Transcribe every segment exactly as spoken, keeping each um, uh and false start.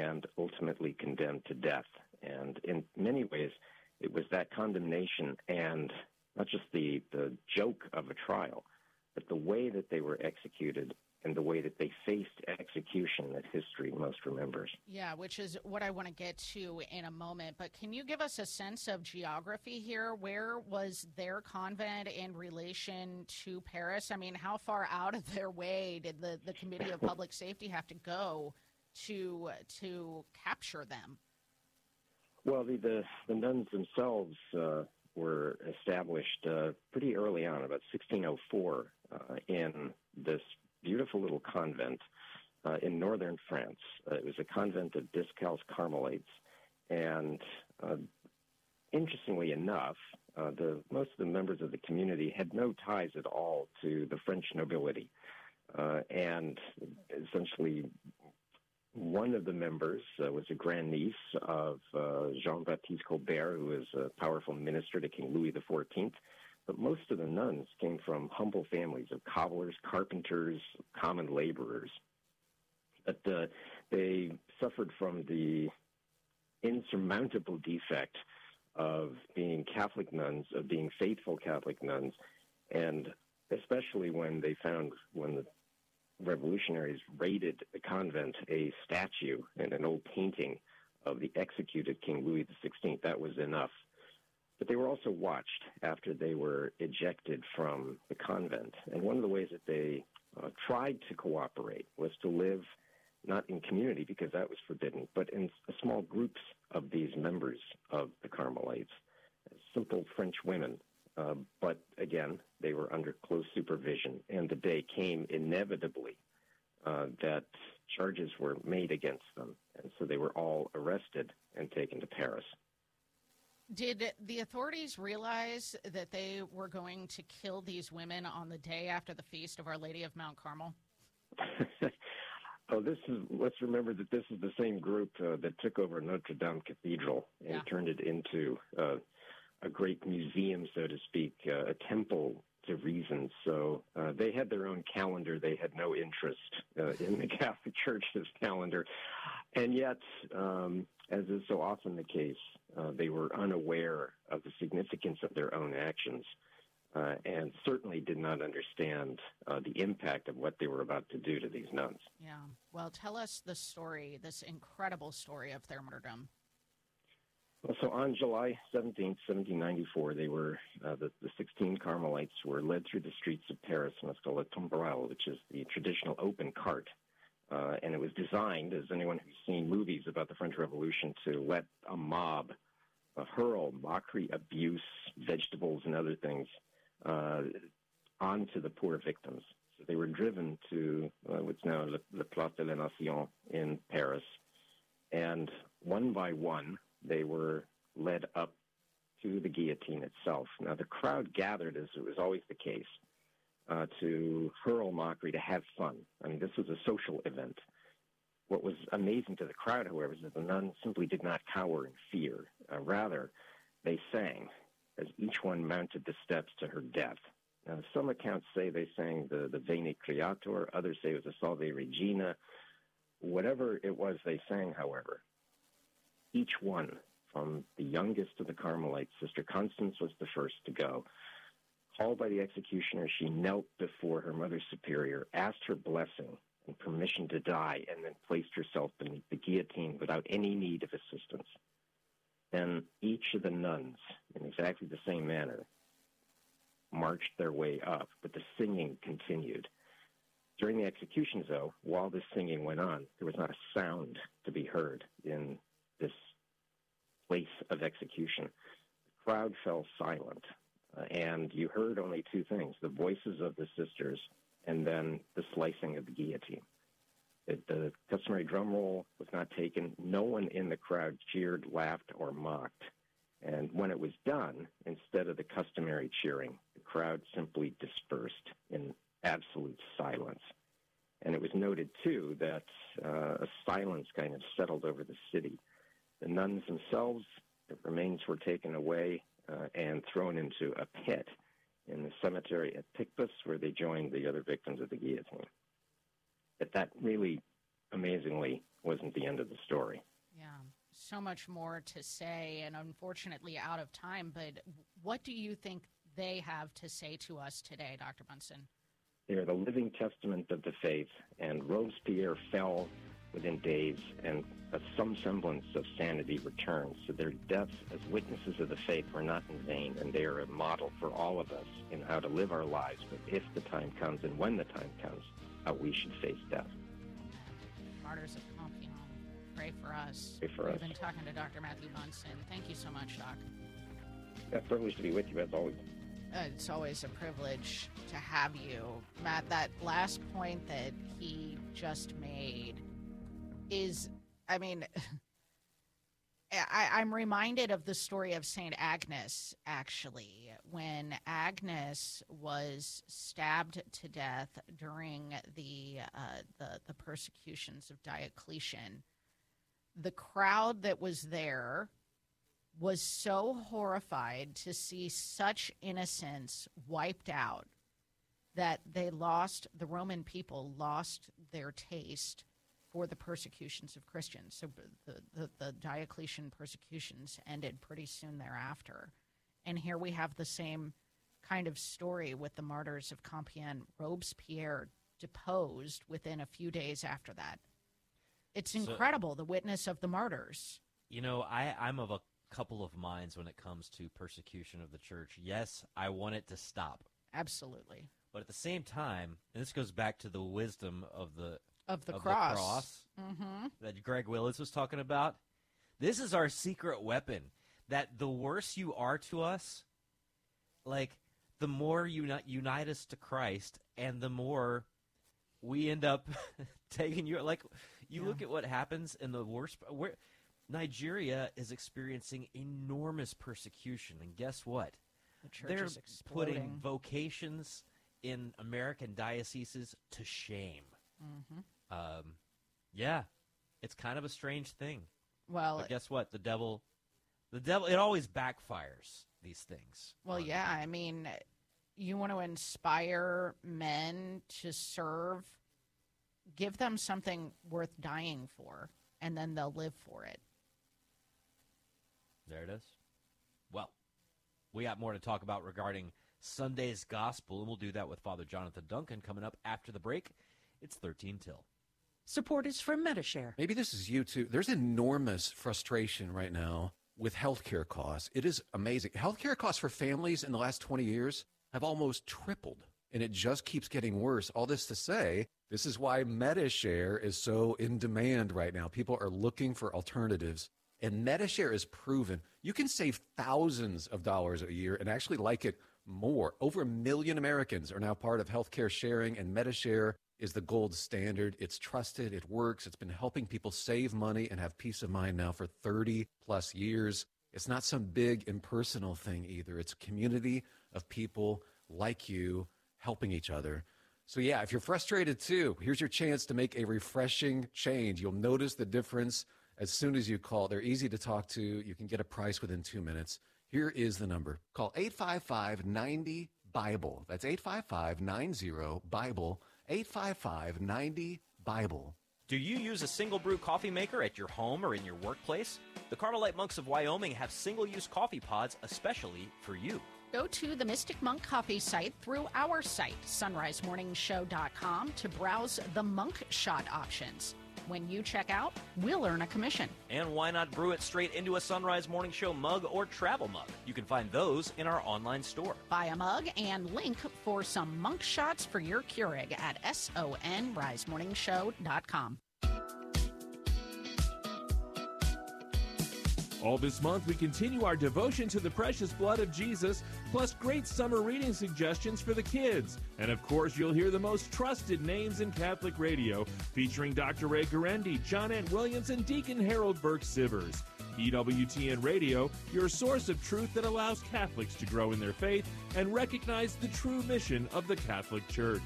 and ultimately condemned to death. And in many ways, it was that condemnation and not just the, the joke of a trial, but the way that they were executed and the way that they faced execution that history most remembers. Yeah, which is what I want to get to in a moment. But can you give us a sense of geography here? Where was their convent in relation to Paris? I mean, how far out of their way did the, the Committee of Public Safety have to go to to capture them? Well, the, the, the nuns themselves uh, were established uh, pretty early on, about sixteen oh four, uh, in this beautiful little convent uh, in northern France. Uh, it was a convent of Discalced Carmelites, and uh, interestingly enough, uh, the most of the members of the community had no ties at all to the French nobility, uh, and essentially one of the members uh, was a grandniece of uh, Jean-Baptiste Colbert, who was a powerful minister to King Louis the fourteenth. But most of the nuns came from humble families of cobblers, carpenters, common laborers. But uh, they suffered from the insurmountable defect of being Catholic nuns, of being faithful Catholic nuns, and especially when they found, when the revolutionaries raided the convent, a statue and an old painting of the executed King Louis the sixteenth. That was enough. But they were also watched after they were ejected from the convent. And one of the ways that they uh, tried to cooperate was to live not in community, because that was forbidden, but in small groups of these members of the Carmelites, simple French women. Uh, but again, they were under close supervision, and the day came inevitably uh, that charges were made against them. And so they were all arrested and taken to Paris. Did the authorities realize that they were going to kill these women on the day after the feast of Our Lady of Mount Carmel? Oh, this is. Let's remember that this is the same group uh, that took over Notre Dame Cathedral and yeah. turned it into uh, a great museum, so to speak, uh, a temple to reason. So uh, they had their own calendar. They had no interest uh, in the Catholic Church's calendar. And yet, um, as is so often the case, uh, they were unaware of the significance of their own actions uh, and certainly did not understand uh, the impact of what they were about to do to these nuns. Yeah. Well, tell us the story, this incredible story of their martyrdom. Well, so on July seventeenth, seventeen ninety-four, they were uh, the, the sixteen Carmelites were led through the streets of Paris in what's called a tombrelle, which is the traditional open cart. Uh, and it was designed, as anyone who's seen movies about the French Revolution, to let a mob uh, hurl mockery, abuse, vegetables, and other things uh, onto the poor victims. So they were driven to uh, what's now Le, Le Place de la Nation in Paris, and one by one, they were led up to the guillotine itself. Now, the crowd gathered, as it was always the case, uh, to hurl mockery, to have fun. I mean, this was a social event. What was amazing to the crowd, however, is that the nuns simply did not cower in fear. Uh, rather, they sang as each one mounted the steps to her death. Now, some accounts say they sang the, the Veni Creator, others say it was a Salve Regina. Whatever it was they sang, however, each one, from the youngest of the Carmelites, Sister Constance was the first to go. Called by the executioner, she knelt before her Mother Superior, asked her blessing and permission to die, and then placed herself beneath the guillotine without any need of assistance. Then each of the nuns, in exactly the same manner, marched their way up, but the singing continued. During the executions, though, while this singing went on, there was not a sound to be heard in this place of execution. The crowd fell silent, uh, and you heard only two things, the voices of the sisters and then the slicing of the guillotine. It, the customary drum roll was not taken. No one in the crowd cheered, laughed, or mocked. And when it was done, instead of the customary cheering, the crowd simply dispersed in absolute silence. And it was noted, too, that uh, a silence kind of settled over the city. The nuns themselves, their remains were taken away uh, and thrown into a pit in the cemetery at Picpus, where they joined the other victims of the guillotine. But that really, amazingly, wasn't the end of the story. Yeah, so much more to say, and unfortunately out of time, but what do you think they have to say to us today, Doctor Bunson? They are the living testament of the faith, and Robespierre fell within days, and uh, some semblance of sanity returned. So their deaths as witnesses of the faith were not in vain, and they are a model for all of us in how to live our lives. But if the time comes, and when the time comes, how we should face death. Martyrs of Compiègne, pray for us. Pray for We've us. been talking to Doctor Matthew Bunson. Thank you so much, Doc. Yeah, privileged to be with you as always. Uh, it's always a privilege to have you. Matt, that last point that he just made is, I mean, I, I'm reminded of the story of Saint Agnes, actually, when Agnes was stabbed to death during the, uh, the, the persecutions of Diocletian. The crowd that was there was so horrified to see such innocence wiped out that they lost, the Roman people lost their taste for the persecutions of Christians. So the, the, the Diocletian persecutions ended pretty soon thereafter. And here we have the same kind of story with the martyrs of Compiègne. Robespierre deposed within a few days after that. It's incredible, so, the witness of the martyrs. You know, I, I'm of a couple of minds when it comes to persecution of the church. Yes, I want it to stop. Absolutely. But at the same time, and this goes back to the wisdom of the of the of cross, the cross mm-hmm. that Greg Willis was talking about. This is our secret weapon. That the worse you are to us, like the more you unite, unite us to Christ, and the more we end up taking you. Like you yeah. look at what happens in the worst. Where, Nigeria is experiencing enormous persecution, and guess what? The church They're is exploding. Putting vocations in American dioceses to shame. Mm-hmm. Um, yeah, it's kind of a strange thing. Well, but guess what? The devil, the devil, it always backfires, these things. Well, yeah, I mean, you want to inspire men to serve, give them something worth dying for, and then they'll live for it. There it is. Well, we got more to talk about regarding Sunday's gospel, and we'll do that with Father Jonathan Duncan coming up after the break. It's thirteen till. Support is from Medi-Share. Maybe this is you, too. There's enormous frustration right now with healthcare costs. It is amazing. Healthcare costs for families in the last twenty years have almost tripled, and it just keeps getting worse. All this to say, this is why Medi-Share is so in demand right now. People are looking for alternatives. And Medi-Share is proven you can save thousands of dollars a year and actually like it more. Over a million Americans are now part of healthcare sharing, and Medi-Share is the gold standard. It's trusted. It works. It's been helping people save money and have peace of mind now for thirty plus years. It's not some big impersonal thing either. It's a community of people like you helping each other. So yeah, if you're frustrated too, here's your chance to make a refreshing change. You'll notice the difference as soon as you call. They're easy to talk to. You can get a price within two minutes. Here is the number. Call eight five five, nine zero, BIBLE. That's eight five five, nine zero, BIBLE. eight five five, nine zero, BIBLE. Do you use a single brew coffee maker at your home or in your workplace? The Carmelite Monks of Wyoming have single-use coffee pods especially for you. Go to the Mystic Monk Coffee site through our site, sunrise morning show dot com, to browse the Monk Shot options. When you check out, we'll earn a commission. And why not brew it straight into a Sunrise Morning Show mug or travel mug? You can find those in our online store. Buy a mug and link for some Monk Shots for your Keurig at sunrise morning show dot com. All this month, we continue our devotion to the precious blood of Jesus, plus great summer reading suggestions for the kids. And of course, you'll hear the most trusted names in Catholic radio, featuring Doctor Ray Guarendi, John Ant Williams, and Deacon Harold Burke-Sivers. E W T N Radio, your source of truth that allows Catholics to grow in their faith and recognize the true mission of the Catholic Church.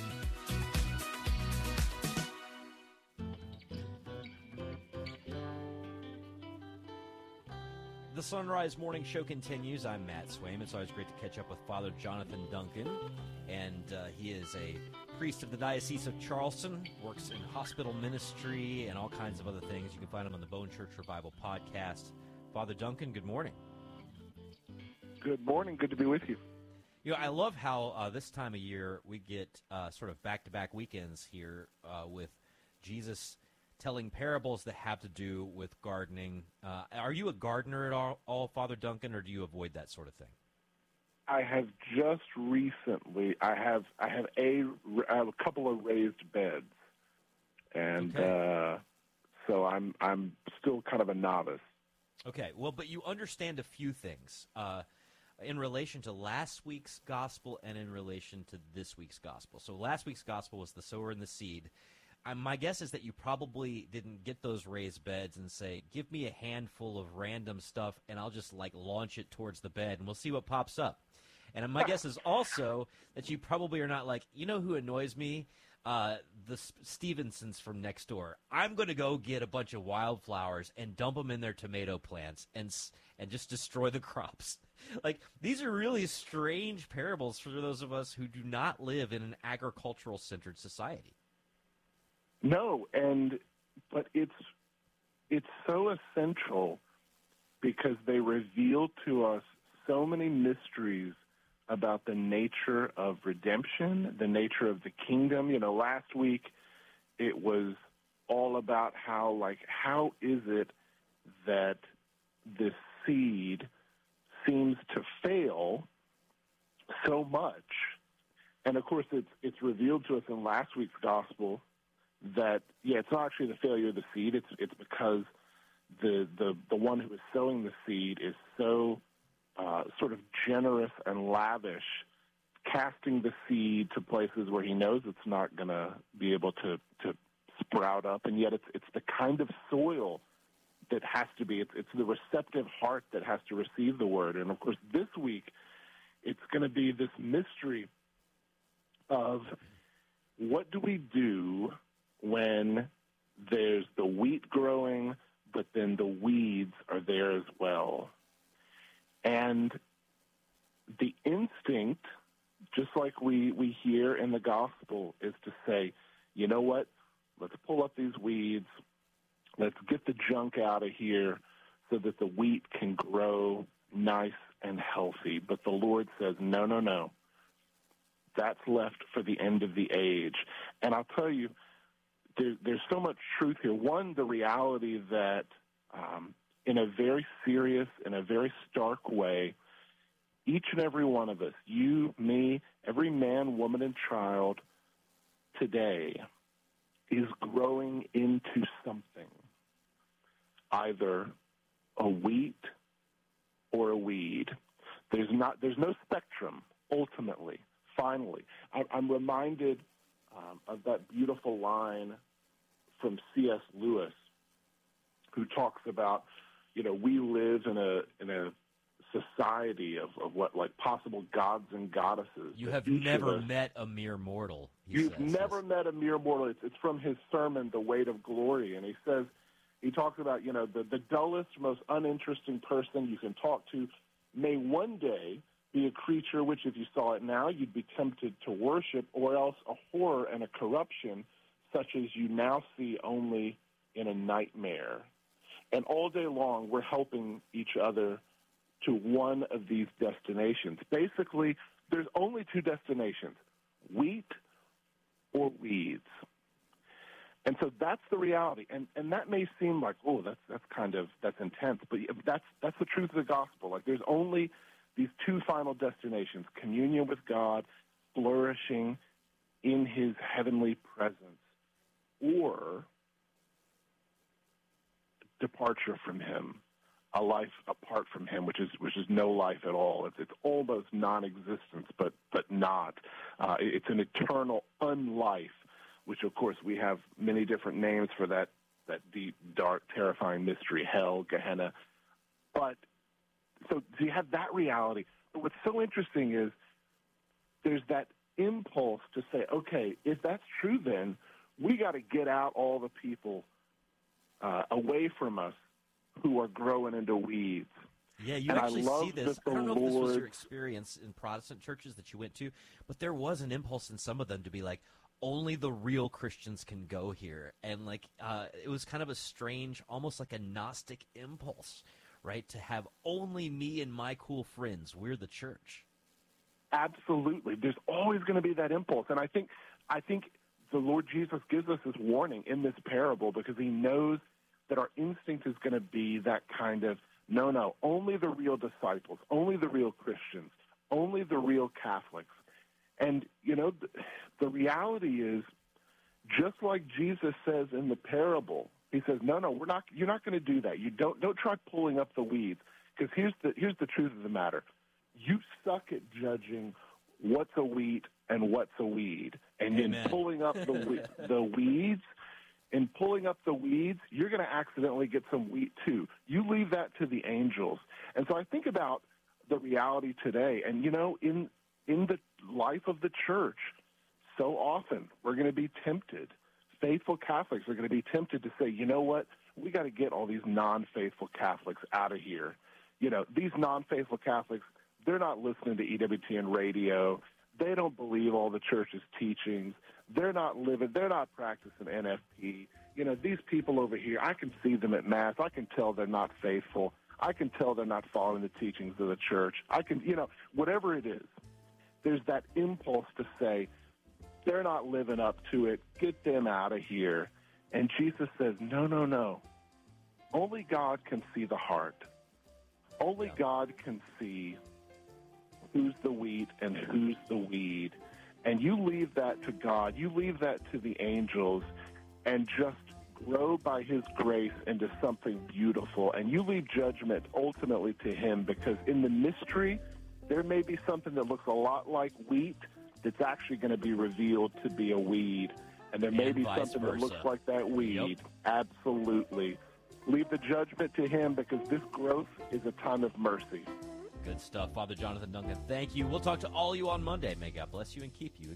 The Sunrise Morning Show continues. I'm Matt Swaim. It's always great to catch up with Father Jonathan Duncan, and uh, he is a priest of the Diocese of Charleston, works in hospital ministry and all kinds of other things. You can find him on the Bone Church Revival podcast. Father Duncan, good morning. Good morning. Good to be with you. You know, I love how uh, this time of year we get uh, sort of back-to-back weekends here uh, with Jesus telling parables that have to do with gardening. Uh, are you a gardener at all, all, Father Duncan, or do you avoid that sort of thing? I have just recently. I have. I have a. I have a couple of raised beds, and Okay. uh, so I'm. I'm still kind of a novice. Okay, well, but you understand a few things uh, in relation to last week's gospel and in relation to this week's gospel. So last week's gospel was the sower and the seed. Uh, my guess is that you probably didn't get those raised beds and say, give me a handful of random stuff and I'll just, like, launch it towards the bed and we'll see what pops up. And my guess is also that you probably are not like, you know who annoys me? Uh, the S- Stevensons from next door. I'm going to go get a bunch of wildflowers and dump them in their tomato plants and s- and just destroy the crops. Like, these are really strange parables for those of us who do not live in an agricultural-centered society. No, and but it's it's so essential because they reveal to us so many mysteries about the nature of redemption, the nature of the kingdom. You know, last week it was all about how, like, how is it that this seed seems to fail so much? And, of course, it's it's revealed to us in last week's gospel that, yeah, it's not actually the failure of the seed. It's it's because the the, the one who is sowing the seed is so Uh, sort of generous and lavish, casting the seed to places where he knows it's not going to be able to, to sprout up, and yet it's it's the kind of soil that has to be, it's, it's the receptive heart that has to receive the word. And, of course, this week it's going to be this mystery of what do we do when there's the wheat growing, but then the weeds are there as well. And the instinct, just like we, we hear in the gospel, is to say, you know what, let's pull up these weeds, let's get the junk out of here so that the wheat can grow nice and healthy. But the Lord says, no, no, no, that's left for the end of the age. And I'll tell you, there, there's so much truth here. One, the reality that um, in a very serious, in a very stark way, each and every one of us, you, me, every man, woman, and child today is growing into something, either a wheat or a weed. There's not, there's no spectrum, ultimately, finally. I, I'm reminded um, of that beautiful line from C S Lewis, who talks about, you know, we live in a in a society of, of what, like, possible gods and goddesses. You have Each never of us, met a mere mortal, he You've says. never met a mere mortal. It's, it's from his sermon, The Weight of Glory. And he says, he talks about, you know, the, the dullest, most uninteresting person you can talk to may one day be a creature which, if you saw it now, you'd be tempted to worship, or else a horror and a corruption such as you now see only in a nightmare. And all day long, we're helping each other to one of these destinations. Basically, there's only two destinations, wheat or weeds. And so that's the reality. And and that may seem like, oh, that's that's kind of, that's intense. But that's that's the truth of the gospel. Like, there's only these two final destinations, communion with God, flourishing in his heavenly presence, or departure from him, a life apart from him, which is which is no life at all. It's, it's almost non-existence, but but not. Uh, it's an eternal unlife, which, of course, we have many different names for that, that deep, dark, terrifying mystery, hell, Gehenna. But so, so you have that reality. But what's so interesting is there's that impulse to say, okay, if that's true, then we got to get out all the people Uh, away from us who are growing into weeds. Yeah, you and actually I love see this. that the I don't know if this was Lord... your experience in Protestant churches that you went to, but there was an impulse in some of them to be like, only the real Christians can go here. And, like, uh, it was kind of a strange, almost like a Gnostic impulse, right, to have only me and my cool friends. We're the church. Absolutely. There's always going to be that impulse. And I think I think the Lord Jesus gives us this warning in this parable because he knows that our instinct is going to be that kind of, no, no, only the real disciples, only the real Christians, only the real Catholics. And, you know, the, the reality is, just like Jesus says in the parable, he says, no, no, we're not, you're not going to do that. You don't, don't try pulling up the weeds, because here's the, here's the truth of the matter. You suck at judging what's a wheat and what's a weed. And Amen. in pulling up the the weeds, in pulling up the weeds, you're going to accidentally get some wheat too. You leave that to the angels. And so I think about the reality today. And, you know, in in the life of the church, so often we're going to be tempted. Faithful Catholics are going to be tempted to say, you know what, we got to get all these non-faithful Catholics out of here. You know, these non-faithful Catholics, they're not listening to E W T N radio. They don't believe all the church's teachings. They're not living, they're not practicing N F P. You know, these people over here, I can see them at Mass. I can tell they're not faithful. I can tell they're not following the teachings of the church. I can, you know, whatever it is, there's that impulse to say, they're not living up to it. Get them out of here. And Jesus says, no, no, no. Only God can see the heart. Only yeah. God can see who's the wheat and who's the weed. And you leave that to God. You leave that to the angels and just grow by his grace into something beautiful. And you leave judgment ultimately to him, because in the mystery, there may be something that looks a lot like wheat that's actually going to be revealed to be a weed. And there may and be something versa. that looks like that weed. Yep. Absolutely. Leave the judgment to him, because this growth is a time of mercy. Good stuff, Father Jonathan Duncan. Thank you. We'll talk to all you on Monday. May God bless you and keep you.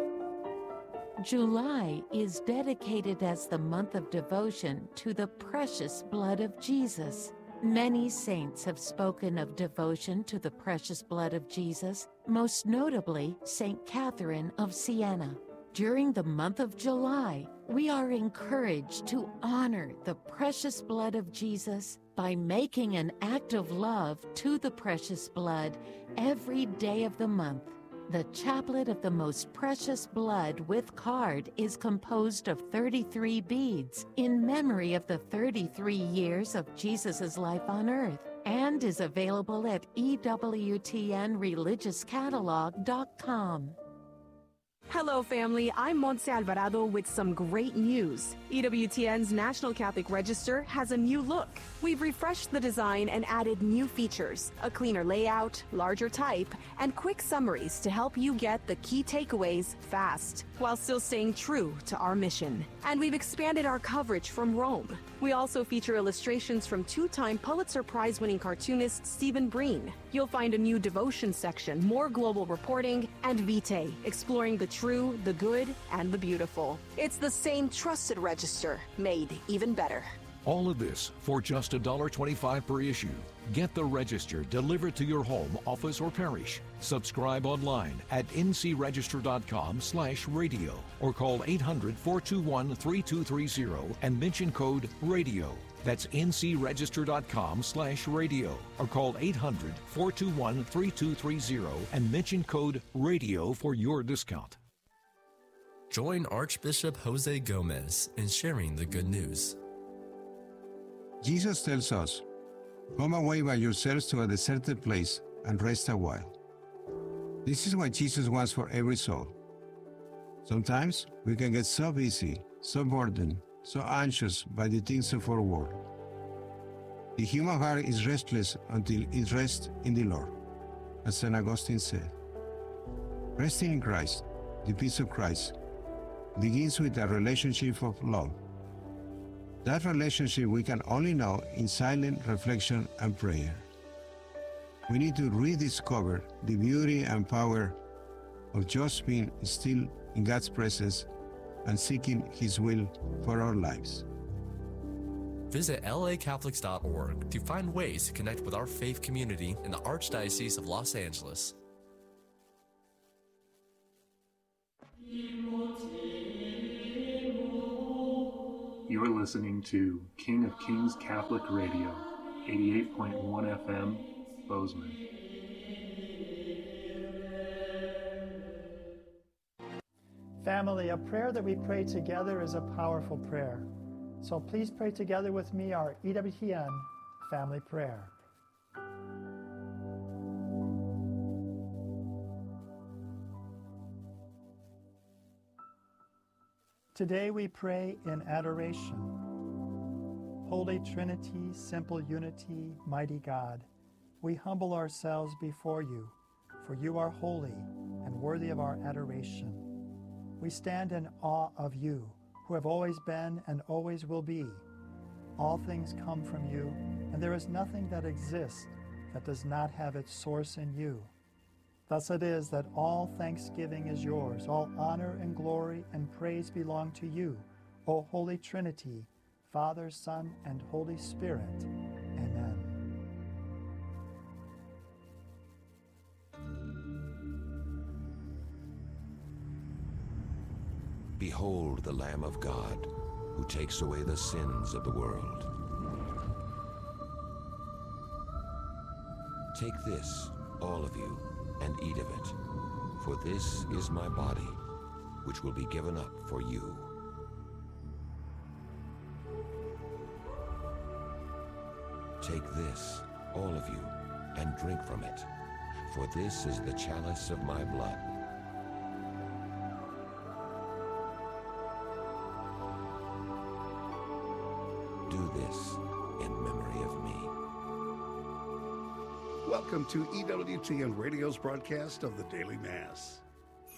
July is dedicated as the month of devotion to the precious blood of Jesus. Many saints have spoken of devotion to the precious blood of Jesus, most notably Saint Catherine of Siena. During the month of July, we are encouraged to honor the precious blood of Jesus by making an act of love to the precious blood every day of the month. The Chaplet of the Most Precious Blood with card is composed of thirty-three beads in memory of the thirty-three years of Jesus' life on earth, and is available at E W T N religious catalog dot com. Hello, family. I'm Montse Alvarado with some great news. E W T N's National Catholic Register has a new look. We've refreshed the design and added new features, a cleaner layout, larger type, and quick summaries to help you get the key takeaways fast, while still staying true to our mission. And we've expanded our coverage from Rome. We also feature illustrations from two-time Pulitzer Prize-winning cartoonist Stephen Breen. You'll find a new devotion section, more global reporting, and Vitae, exploring the true, the good, and the beautiful. It's the same trusted register, made even better. All of this for just one dollar twenty-five per issue. Get the Register delivered to your home, office, or parish. Subscribe online at n c register dot com slash radio or call eight hundred, four two one, three two three zero and mention code RADIO. That's n c register dot com slash radio or call eight hundred, four two one, three two three zero and mention code RADIO for your discount. Join Archbishop Jose Gomez in sharing the good news. Jesus tells us, "Come away by yourselves to a deserted place and rest a while." This is what Jesus wants for every soul. Sometimes we can get so busy, so burdened, so anxious by the things of our world. The human heart is restless until it rests in the Lord, as Saint Augustine said. Resting in Christ, the peace of Christ, begins with a relationship of love. That relationship we can only know in silent reflection and prayer. We need to rediscover the beauty and power of just being still in God's presence and seeking His will for our lives. Visit L A Catholics dot org to find ways to connect with our faith community in the Archdiocese of Los Angeles. Immortal. You're listening to King of Kings Catholic Radio, eighty-eight point one F M, Bozeman. Family, a prayer that we pray together is a powerful prayer. So please pray together with me our E W T N family prayer. Today we pray in adoration. Holy Trinity, simple unity, mighty God, we humble ourselves before you, for you are holy and worthy of our adoration. We stand in awe of you, who have always been and always will be. All things come from you, and there is nothing that exists that does not have its source in you. Thus it is that all thanksgiving is yours, all honor and glory and praise belong to you, O Holy Trinity, Father, Son, and Holy Spirit. Amen. Behold the Lamb of God, who takes away the sins of the world. Take this, all of you, and eat of it, for this is my body, which will be given up for you. Take this, all of you, and drink from it, for this is the chalice of my blood. Do this in memory of me. Welcome to E W T N Radio's broadcast of the Daily Mass.